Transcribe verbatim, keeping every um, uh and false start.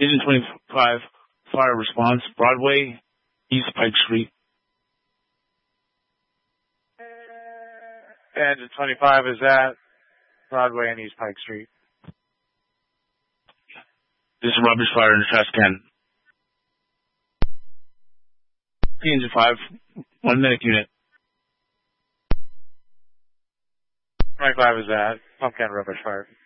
Engine twenty-five, fire response, Broadway, East Pike Street. Engine twenty-five is at Broadway and East Pike Street. This is rubbish fire in the trash can. Engine five, one minute unit. twenty-five is at Pumpkin Rubbish Fire.